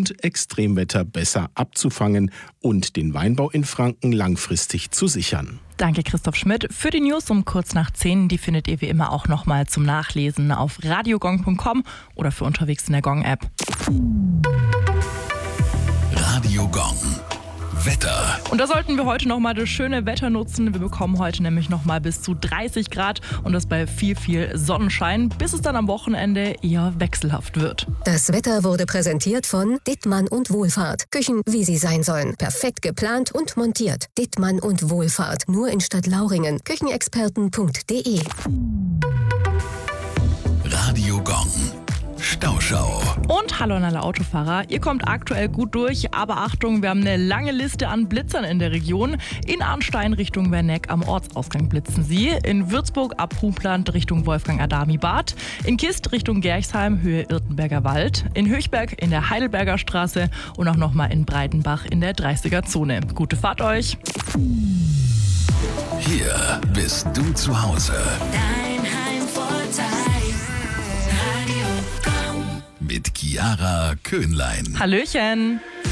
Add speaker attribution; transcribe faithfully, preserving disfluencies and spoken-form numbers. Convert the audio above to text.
Speaker 1: und Extremwetter besser abzufangen und den Weinbau in Franken langfristig zu sichern.
Speaker 2: Danke Christoph Schmidt. Für die News um kurz nach zehn, die findet ihr wie immer auch nochmal zum Nachlesen auf radiogong punkt com oder für unterwegs in der Gong-App.
Speaker 3: Radio Gong. Wetter.
Speaker 2: Und da sollten wir heute nochmal das schöne Wetter nutzen. Wir bekommen heute nämlich nochmal bis zu dreißig Grad und das bei viel, viel Sonnenschein, bis es dann am Wochenende eher wechselhaft wird.
Speaker 4: Das Wetter wurde präsentiert von Dittmann und Wohlfahrt. Küchen, wie sie sein sollen. Perfekt geplant und montiert. Dittmann und Wohlfahrt. Nur in Stadtlauringen. Küchenexperten punkt de.
Speaker 3: Radio Gong. Stauschau.
Speaker 2: Und hallo an alle Autofahrer. Ihr kommt aktuell gut durch, aber Achtung, wir haben eine lange Liste an Blitzern in der Region. In Arnstein Richtung Werneck am Ortsausgang blitzen sie. In Würzburg ab Hubland Richtung Wolfgang-Adami-Bad. In Kist Richtung Gerchsheim Höhe Irtenberger Wald. In Höchberg in der Heidelberger Straße und auch nochmal in Breitenbach in der dreißiger-Zone. Gute Fahrt euch.
Speaker 3: Hier bist du zu Hause.
Speaker 5: Dein Heimvorteil. Radio Gong.
Speaker 3: Mit Chiara Köhnlein.
Speaker 2: Hallöchen.